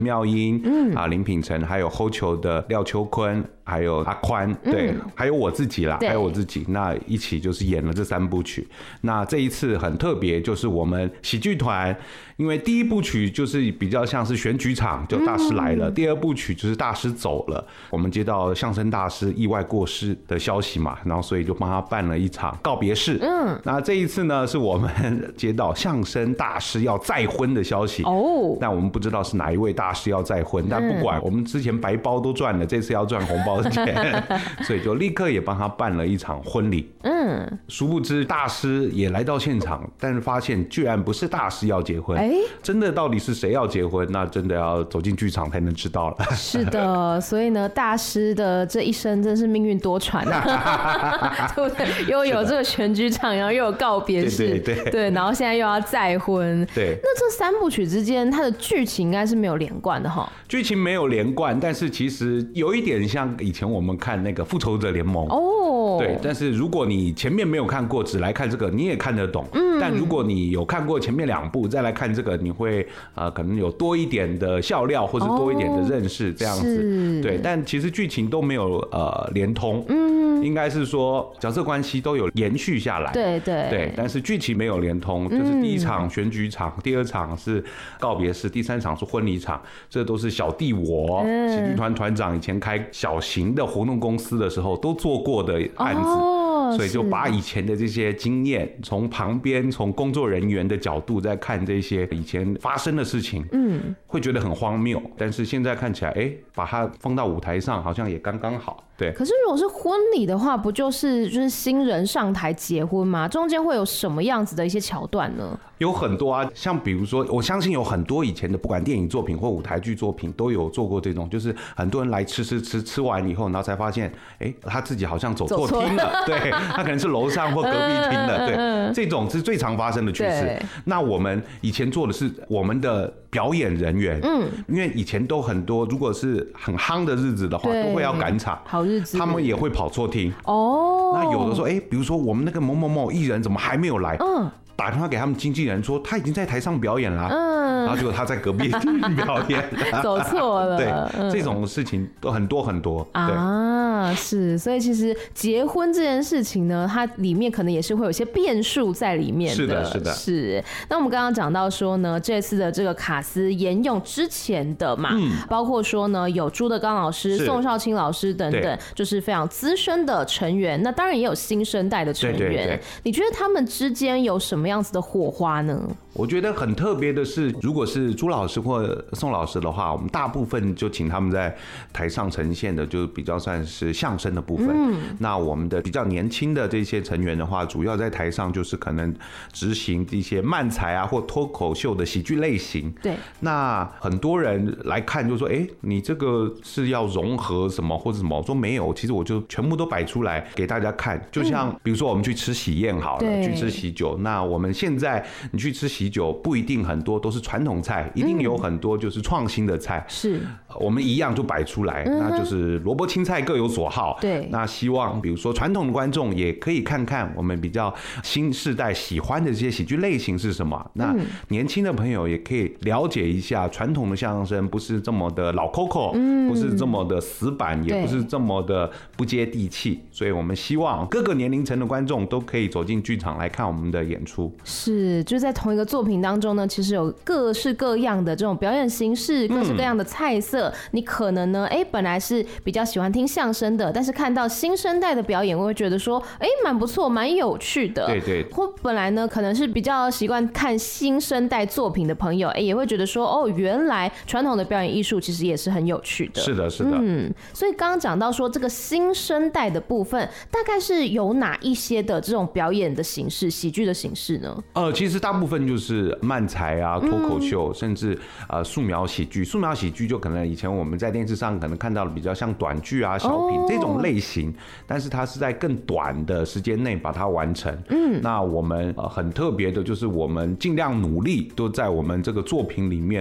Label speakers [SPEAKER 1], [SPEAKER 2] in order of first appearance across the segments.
[SPEAKER 1] 妙英，林品成，还有后球的廖秋坤，还有阿宽，对，还有我自己啦，还有我自己，那一起就是演了这3部曲。那这一次很特别，就是我们喜剧团，因为第1部曲就是比较像是选举场，就大师来了；第2部曲就是大师走了，我们接到相声大师意外过世的消息嘛，然后所以就帮他办了一场告别式。那这一次呢，是我们接到相声大师要再婚的消息。那我们不知道是哪一位大师要再婚，但不管，我们之前白包都赚了，这次要赚红包钱，所以就立刻也帮他办了一场婚礼。殊不知大师也来到现场，但是发现居然不是大师要结婚。真的到底是谁要结婚？那真的要走进剧场才能知道了。
[SPEAKER 2] 是的，所以呢，大师的这一生真是命运多舛啊，对不对？又有这个选举场，然后又有告别式，对，然后现在又要再婚。
[SPEAKER 1] 对，
[SPEAKER 2] 那这3部曲之间，它的剧情应该是没有连贯的哈。
[SPEAKER 1] 剧情没有连贯，但是其实有一点像以前我们看那个《复仇者联盟》对，但是如果你前面没有看过，只来看这个，你也看得懂。但如果你有看过前面2部，再来看这个，你会可能有多一点的笑料，或是多一点的认识这样子。对，但其实剧情都没有连通。应该是说角色关系都有延续下来。对，但是剧情没有连通，就是第1场选举场，第2场是告别式，第3场是婚礼场，这都是小弟我喜剧团团长以前开小型的活动公司的时候都做过的案子。所以就把以前的这些经验，从旁边从工作人员的角度在看这些以前发生的事情，会觉得很荒谬，但是现在看起来，把它放到舞台上好像也刚刚好。对。
[SPEAKER 2] 可是如果是婚礼的话，不就是新人上台结婚吗？中间会有什么样子的一些桥段呢？
[SPEAKER 1] 有很多啊，像比如说，我相信有很多以前的不管电影作品或舞台剧作品都有做过这种，就是很多人来吃完以后，然后才发现，他自己好像走错厅了，对，他可能是楼上或隔壁厅的，对，这种是最常发生的趋势。那我们以前做的是我们的表演人员，因为以前都很多，如果是很夯的日子的话，都会要赶场，
[SPEAKER 2] 好日子，
[SPEAKER 1] 他们也会跑错厅。那有的时候，比如说我们那个某某某艺人怎么还没有来？打电话给他们经纪人说他已经在台上表演了，然后结果他在隔壁厅表演，
[SPEAKER 2] 走错了。
[SPEAKER 1] 对，这种事情都很多很多
[SPEAKER 2] 啊，是，所以其实结婚这件事情呢，它里面可能也是会有一些变数在里面的。
[SPEAKER 1] 是的。
[SPEAKER 2] 是。那我们刚刚讲到说呢，这次的这个卡司沿用之前的嘛，包括说呢有朱德刚老师、宋少卿老师等等，就是非常资深的成员。那当然也有新生代的成员。对，你觉得他们之间有什么样子的火花呢？
[SPEAKER 1] 我觉得很特别的是，如果是朱老师或宋老师的话，我们大部分就请他们在台上呈现的，就比较算是相声的部分。那我们的比较年轻的这些成员的话，主要在台上就是可能执行一些漫才啊或脱口秀的喜剧类型。
[SPEAKER 2] 对。
[SPEAKER 1] 那很多人来看就说，你这个是要融合什么或者什么？我说没有，其实我就全部都摆出来给大家看。就像比如说我们去吃喜宴好了，去吃喜酒，那我们现在你去吃喜酒不一定很多都是传统菜，一定有很多就是创新的菜。
[SPEAKER 2] 是，
[SPEAKER 1] 我们一样就摆出来，那就是萝卜青菜各有所好。
[SPEAKER 2] 对，
[SPEAKER 1] 那希望比如说传统的观众也可以看看我们比较新世代喜欢的这些喜剧类型是什么。那年轻的朋友也可以了解一下传统的相声不是这么的老 Coco，不是这么的死板，也不是这么的不接地气。所以我们希望各个年龄层的观众都可以走进剧场来看我们的演出。
[SPEAKER 2] 是，就在同一个作品当中呢，其实有各式各样的这种表演形式，各式各样的菜色。你可能呢，本来是比较喜欢听相声的，但是看到新生代的表演，我会觉得说，蛮不错，蛮有趣的。
[SPEAKER 1] 对。
[SPEAKER 2] 或本来呢，可能是比较习惯看新生代作品的朋友，也会觉得说，原来传统的表演艺术其实也是很有趣的。
[SPEAKER 1] 是的。
[SPEAKER 2] 所以刚刚讲到说这个新生代的部分，大概是有哪一些的这种表演的形式、喜剧的形式呢？
[SPEAKER 1] 其实大部分就是漫才啊、脱口秀，甚至素描喜剧。素描喜剧就可能以前我们在电视上可能看到的比较像短剧啊、小品这种类型，但是它是在更短的时间内把它完成。那我们很特别的就是我们尽量努力都在我们这个作品里面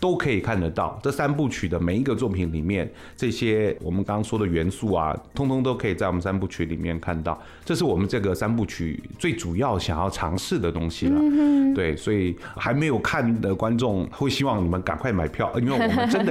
[SPEAKER 1] 都可以看得到。这3部曲的每一个作品里面，这些我们刚刚说的元素啊，通通都可以在我们3部曲里面看到。这是我们这个3部曲最主要想要尝试的东西了。对，所以还没有看的观众会希望你们赶快买票，因为我们真的